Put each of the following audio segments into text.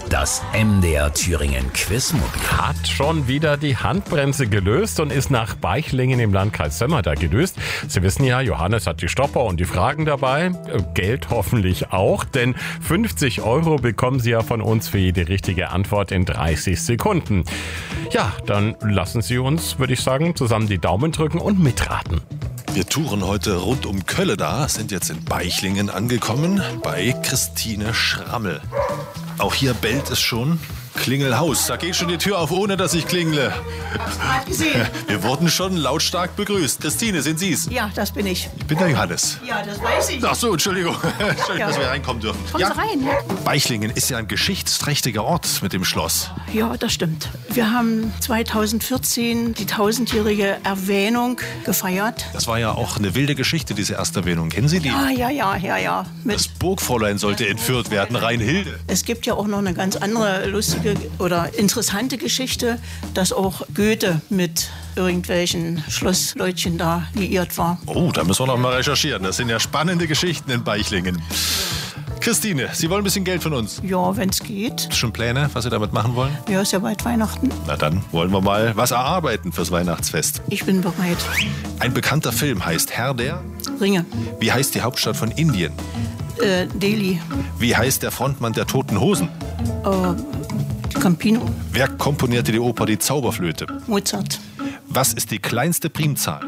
Das MDR Thüringen Quizmobil Hat schon wieder die Handbremse gelöst und ist nach Beichlingen im Landkreis Sömmerda gedüst. Sie wissen ja, Johannes hat die Stopper und die Fragen dabei. Geld hoffentlich auch, denn 50 € bekommen Sie ja von uns für jede richtige Antwort in 30 Sekunden. Ja, dann lassen Sie uns, würde ich sagen, zusammen die Daumen drücken und mitraten. Wir touren heute rund um Kölleda, sind jetzt in Beichlingen angekommen bei Christine Schrammel. Auch hier bellt es schon. Klingelhaus, da geht schon die Tür auf, ohne dass ich klingle. Hab's gerade gesehen. Wir wurden schon lautstark begrüßt. Christine, sind Sie's? Ja, das bin ich. Ich bin der Johannes. Ja, das weiß ich. Ach so, Entschuldigung. Entschuldigung, dass wir reinkommen dürfen. Kommen Sie rein, ja? Beichlingen ist ja ein geschichtsträchtiger Ort mit dem Schloss. Ja, das stimmt. Wir haben 2014 die 1000-jährige Erwähnung gefeiert. Das war ja auch eine wilde Geschichte, diese Ersterwähnung. Kennen Sie die? Ja. Das Burgfräulein sollte entführt werden, Rheinhilde. Es gibt ja auch noch eine ganz andere lustige oder interessante Geschichte, dass auch Goethe mit irgendwelchen Schlossleutchen da liiert war. Oh, da müssen wir noch mal recherchieren. Das sind ja spannende Geschichten in Beichlingen. Christine, Sie wollen ein bisschen Geld von uns. Ja, wenn es geht. Schon Pläne, was Sie damit machen wollen? Ja, ist ja bald Weihnachten. Na dann wollen wir mal was erarbeiten fürs Weihnachtsfest. Ich bin bereit. Ein bekannter Film heißt Herr der? Ringe. Wie heißt die Hauptstadt von Indien? Delhi. Wie heißt der Frontmann der Toten Hosen? Campino. Wer komponierte die Oper Die Zauberflöte? Mozart. Was ist die kleinste Primzahl?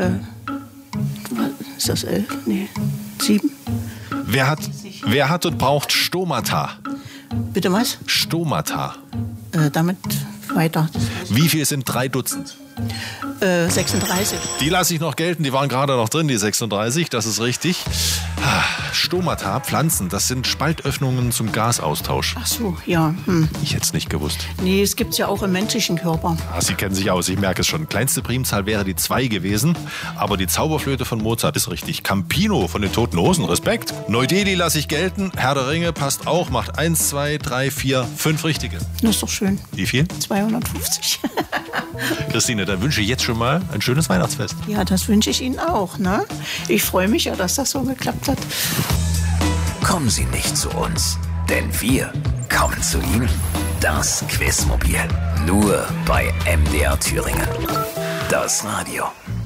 Ist das 11? Nee. 7? Wer hat und braucht Stomata? Bitte was? Stomata. Damit weiter. Wie viel sind 3 Dutzend? 36. Die lasse ich noch gelten, die waren gerade noch drin, die 36, das ist richtig. Stomata, Pflanzen, das sind Spaltöffnungen zum Gasaustausch. Ach so, ja. Ich hätte es nicht gewusst. Nee, es gibt's ja auch im menschlichen Körper. Sie kennen sich aus, ich merke es schon. Kleinste Primzahl wäre die 2 gewesen, aber die Zauberflöte von Mozart ist richtig. Campino von den Toten Hosen, Respekt. Neu-Delhi lasse ich gelten, Herr der Ringe passt auch, macht 1, 2, 3, 4, 5 richtige. Das ist doch schön. Wie viel? 250. Christine, dann wünsche ich jetzt schon mal ein schönes Weihnachtsfest. Ja, das wünsche ich Ihnen auch, ne? Ich freue mich ja, dass das so geklappt hat. Kommen Sie nicht zu uns, denn wir kommen zu Ihnen. Das Quizmobil, nur bei MDR Thüringen. Das Radio.